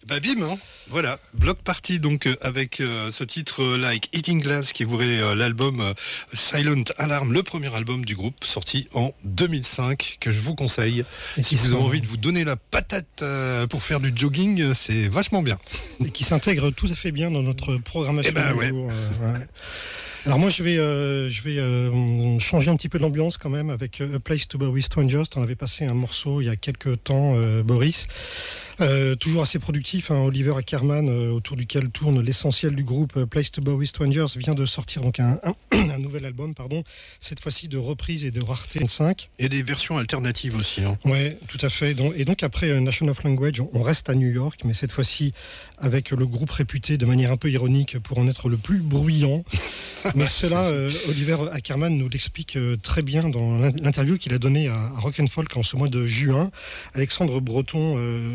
Bah bim, hein. Voilà, Bloc Party donc avec ce titre Like Eating Glass qui est l'album Silent Alarm, le premier album du groupe sorti en 2005 que je vous conseille. Et si vous avez envie de vous donner la patate pour faire du jogging, c'est vachement bien. Et qui s'intègre tout à fait bien dans notre programmation du jour. Ouais. Alors moi je vais changer un petit peu d'ambiance quand même avec A Place to Bury Strangers. On avait passé un morceau il y a quelques temps, Boris. Toujours assez productif, hein, Oliver Ackerman, autour duquel tourne l'essentiel du groupe. Place to Bury Strangers vient de sortir donc un nouvel album, cette fois-ci de reprise et de rareté 5. Et des versions alternatives aussi. Hein. Ouais, tout à fait. Et donc après Nation of Language, on reste à New York, mais cette fois-ci avec le groupe réputé de manière un peu ironique pour en être le plus bruyant. Mais cela, Oliver Ackerman nous l'explique très bien dans l'interview qu'il a donnée à Rock and Folk en ce mois de juin. Alexandre Breton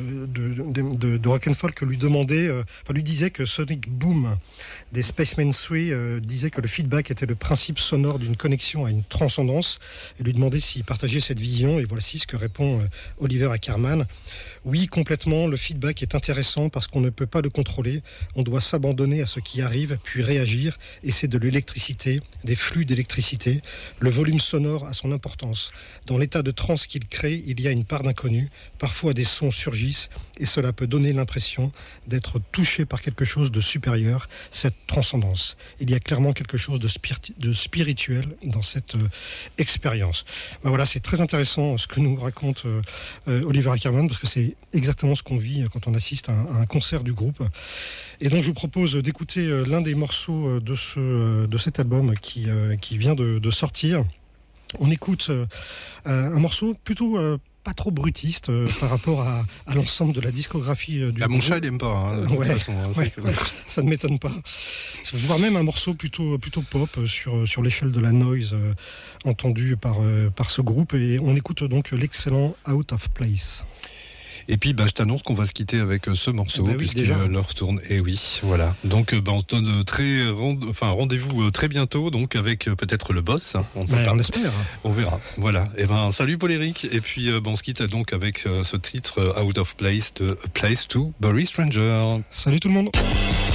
de Rock and Folk lui disait que Sonic Boom des Spacemen 3 disait que le feedback était le principe sonore d'une connexion à une transcendance, et lui demandait s'il partageait cette vision, et voici ce que répond Oliver Ackerman. Oui, complètement, le feedback est intéressant parce qu'on ne peut pas le contrôler, on doit s'abandonner à ce qui arrive, puis réagir, et c'est de l'électricité, des flux d'électricité. Le volume sonore a son importance. Dans l'état de transe qu'il crée, il y a une part d'inconnu, parfois des sons surgissent, et cela peut donner l'impression d'être touché par quelque chose de supérieur, cette transcendance. Il y a clairement quelque chose de spirituel dans cette expérience. Ben voilà, c'est très intéressant ce que nous raconte Oliver Ackerman, parce que c'est exactement ce qu'on vit quand on assiste à un concert du groupe. Et donc je vous propose d'écouter l'un des morceaux de cet album qui vient de sortir. On écoute un morceau plutôt pas trop brutiste par rapport à l'ensemble de la discographie du groupe. Mon chat, il n'aime pas, hein, de toute façon. Ça ne m'étonne pas. Voire même un morceau plutôt pop sur l'échelle de la noise entendu par ce groupe. Et on écoute donc l'excellent Out of Place. Et puis je t'annonce qu'on va se quitter avec ce morceau puisqu'il leur tourne. Et oui, voilà. Donc on se donne rendez-vous très bientôt, donc avec peut-être le boss. Hein, on espère. On verra. Voilà. Et salut Paul-Éric. Et puis on se quitte donc avec ce titre Out of Place de A Place to Bury Stranger. Salut tout le monde.